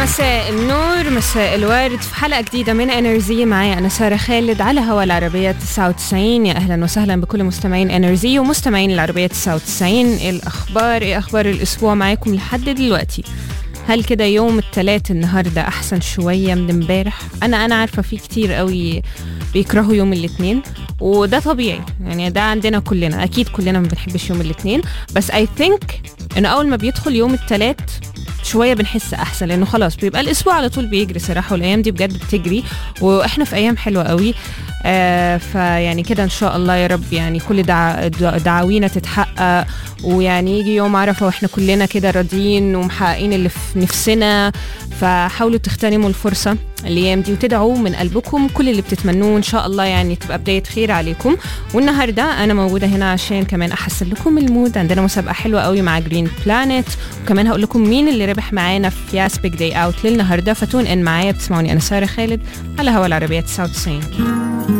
مساء النور، مساء الورد، في حلقة جديدة من انرجي. معايا أنا سارة خالد على هوا العربية 99. يا أهلا وسهلا بكل مستمعين انرجي ومستمعين العربية 99. الأخبار إيه أخبار الأسبوع معاكم لحد دلوقتي؟ هل كده يوم الثلاث النهاردة أحسن شوية من امبارح؟ أنا عارفة في كتير قوي بيكرهوا يوم الاثنين، وده طبيعي يعني، ده عندنا كلنا، أكيد كلنا ما بنحبش يوم الاثنين، بس I think إنه أول ما بيدخل يوم الثلاث شوية بنحس أحسن، لأنه خلاص بيبقى الأسبوع على طول بيجري صراحة، والأيام دي بجد بتجري وإحنا في أيام حلوة قوي. فيعني كده إن شاء الله يا رب يعني كل دعاوينا تتحقق، ويعني يجي يوم عرفة وإحنا كلنا كده راضيين ومحققين اللي في نفسنا. فحاولوا تغتنموا الفرصة الأيام دي وتدعوا من قلبكم كل اللي بتتمنوه، إن شاء الله يعني تبقى بداية خير عليكم. والنهاردة أنا موجودة هنا عشان كمان أحسن لكم المود. عندنا مسابقة حلوة قوي مع جرين بلانت، وكمان هقول لكم مين اللي ربح معانا في ياس بيج داي أوت للنهاردة. فتون إن معايا بتسمعوني أنا سارة خالد على هوا العربية 99.